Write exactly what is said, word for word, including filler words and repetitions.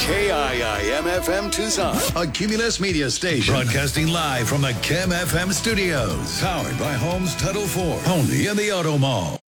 K I I M F M Tucson, a Cumulus media station. Broadcasting live from the K I M F M studios. Powered by Homes Title four. Only in the Auto Mall.